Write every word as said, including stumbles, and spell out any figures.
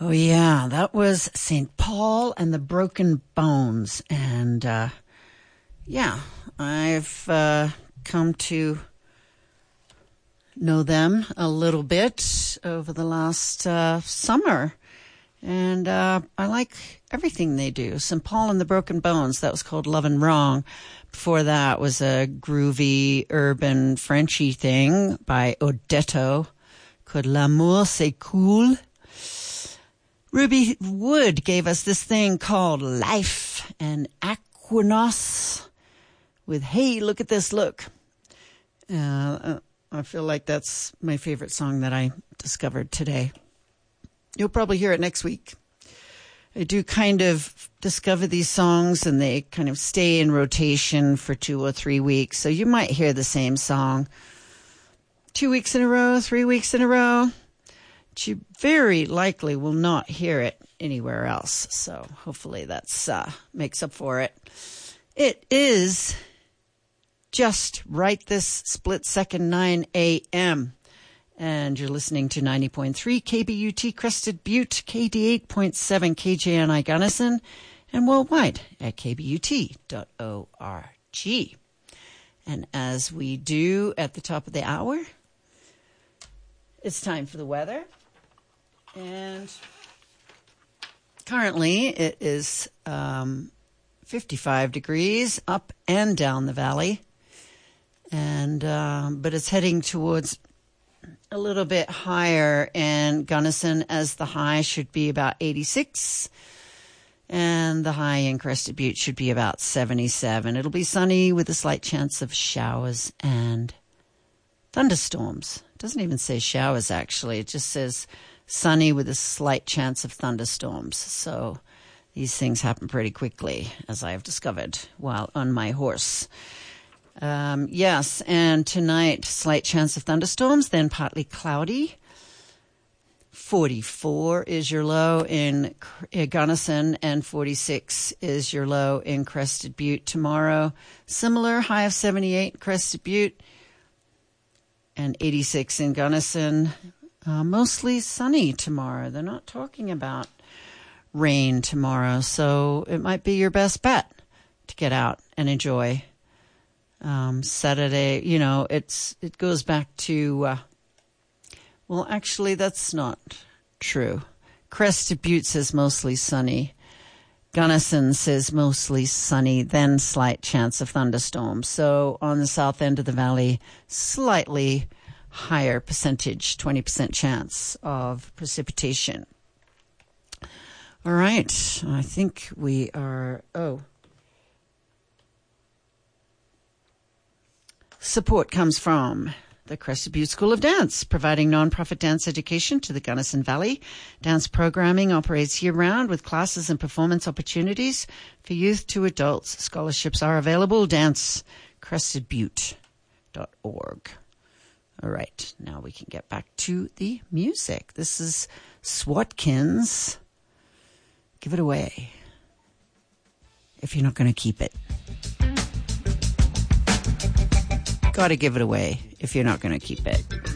Oh, yeah, that was Saint Paul and the Broken Bones. And, uh, yeah, I've uh, come to know them a little bit over the last uh, summer. And uh, I like everything they do. Saint Paul and the Broken Bones, that was called Love and Wrong. Before that was a groovy, urban, Frenchy thing by Odetto called L'amour c'est cool. Ruby Wood gave us this thing called Life, and Aquinos with Hey, Look at This Look. Uh, I feel like that's my favorite song that I discovered today. You'll probably hear it next week. I do kind of discover these songs, and they kind of stay in rotation for two or three weeks. So you might hear the same song two weeks in a row, three weeks in a row. But you very likely will not hear it anywhere else. So hopefully that's uh, makes up for it. It is just right this split second, nine a.m., and you're listening to ninety point three K B U T Crested Butte, K D eight point seven K J N I Gunnison, and worldwide at k b u t dot org. And as we do at the top of the hour, it's time for the weather. And currently it is um, fifty-five degrees up and down the valley. And uh, but it's heading towards a little bit higher in Gunnison, as the high should be about eighty-six. And the high in Crested Butte should be about seventy-seven. It'll be sunny with a slight chance of showers and thunderstorms. It doesn't even say showers, actually. It just says sunny with a slight chance of thunderstorms. So these things happen pretty quickly, as I have discovered while on my horse. Um, yes, and tonight, slight chance of thunderstorms, then partly cloudy. forty-four is your low in Gunnison, and forty-six is your low in Crested Butte. Tomorrow, similar, high of seventy-eight in Crested Butte and eighty-six in Gunnison. Uh, mostly sunny tomorrow. They're not talking about rain tomorrow, so it might be your best bet to get out and enjoy. Um, Saturday, you know, it's it goes back to, uh, well, actually, that's not true. Crested Butte says mostly sunny. Gunnison says mostly sunny, then slight chance of thunderstorms. So on the south end of the valley, slightly higher percentage, twenty percent chance of precipitation. All right, I think we are, oh. Support comes from the Crested Butte School of Dance, providing nonprofit dance education to the Gunnison Valley. Dance programming operates year-round with classes and performance opportunities for youth to adults. Scholarships are available. dance crested butte dot org. All right, now we can get back to the music. This is Swatkins. Give it away if you're not going to keep it. Got to give it away if you're not going to keep it.